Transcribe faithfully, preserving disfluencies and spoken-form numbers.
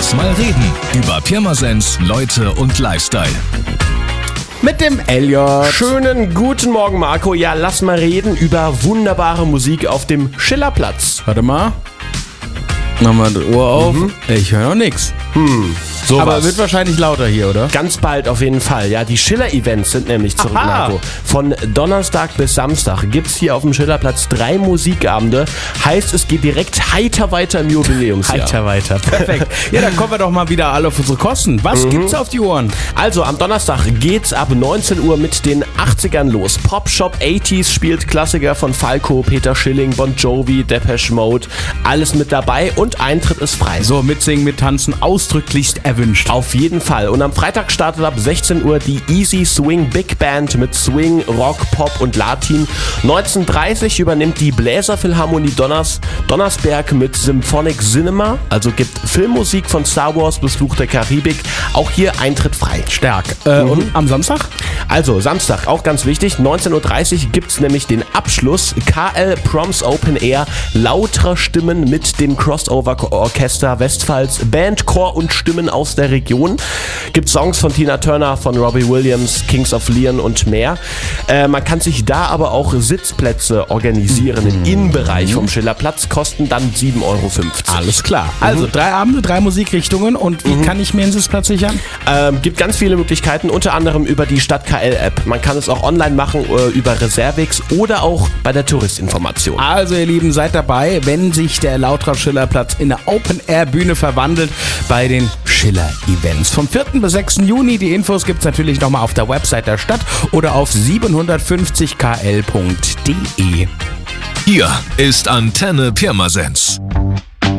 Lass mal reden über Pirmasens, Leute und Lifestyle. Mit dem Elliot. Schönen guten Morgen, Marco. Ja, lass mal reden über wunderbare Musik auf dem Schillerplatz. Warte mal. Mach mal das Ohr auf. Mhm. Ich höre noch nix. Hm, sowas. Aber wird wahrscheinlich lauter hier, oder? Ganz bald auf jeden Fall. Ja, die Schiller-Events sind nämlich zurück, Aha. Marco. Von Donnerstag bis Samstag gibt's hier auf dem Schillerplatz drei Musikabende. Heißt, es geht direkt heiter weiter im Jubiläumsjahr. Heiter weiter. Perfekt. Ja, dann kommen wir doch mal wieder alle auf unsere Kosten. Was mhm. gibt's auf die Ohren? Also, am Donnerstag geht's ab neunzehn Uhr mit den achtzigern los. Pop Shop achtziger spielt Klassiker von Falco, Peter Schilling, Bon Jovi, Depeche Mode. Alles mit dabei und Eintritt ist frei. So, mitsingen, mittanzen, ausdrücklichst erwünscht. Auf jeden Fall. Und am Freitag startet ab sechzehn Uhr die Easy Swing Big Band mit Swing, Rock, Pop und Latin. neunzehn Uhr dreißig übernimmt die Bläserphilharmonie Donners, Donnersberg mit Symphonic Cinema. Also gibt Filmmusik von Star Wars bis Fluch der Karibik. Auch hier Eintritt frei. Stark. Äh, mhm. Und am Samstag? Also Samstag, auch ganz wichtig, neunzehn Uhr dreißig gibt es nämlich den Abschluss. K L Proms Open Air. Lautere Stimmen mit dem Crossover-Orchester Westpfalz. Band, Chor und Stimmen aus der Region. Gibt Songs von Tina Turner, von Robbie Williams, Kings of Leon und mehr. Äh, man kann sich da aber auch Sitzplätze organisieren im Innenbereich vom Schillerplatz. Kosten dann sieben Euro fünfzig. Alles klar. Also drei Abende, drei Musikrichtungen. Und wie mhm. kann ich mir einen Sitzplatz sichern? Ähm, gibt ganz viele Möglichkeiten, unter anderem über die Stadt K L-App. Man kann es auch online machen, äh, über Reservix oder auch bei der Touristinformation. Also ihr Lieben, seid dabei, wenn sich der Lauterer Schillerplatz in eine Open-Air-Bühne verwandelt bei den Schiller-Events. Vom vierten bis sechsten Juni. Die Infos gibt es natürlich nochmal auf der Website der Stadt oder auf siebenhundertfünfzig k l punkt d e. Hier ist Antenne Pirmasens.